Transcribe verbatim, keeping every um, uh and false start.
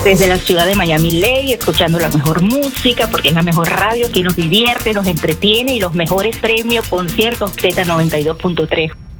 Desde la ciudad de Miami Ley, escuchando la mejor música, porque es la mejor radio que nos divierte, nos entretiene y los mejores premios, conciertos, Z noventa y dos punto tres.